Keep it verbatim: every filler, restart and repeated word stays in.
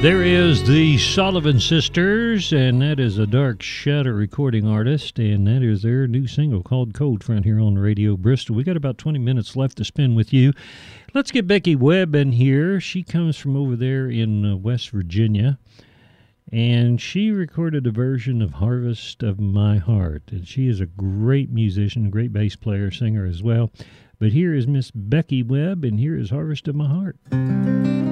There is the Sullivan Sisters, and that is a Dark Shadow recording artist, and that is their new single called Cold Front here on Radio Bristol. We got about twenty minutes left to spend with you. Let's get Becky Webb in here. She comes from over there in uh, West Virginia, and she recorded a version of Harvest of My Heart. And she is a great musician, a great bass player, singer as well. But here is Miss Becky Webb, and here is Harvest of My Heart.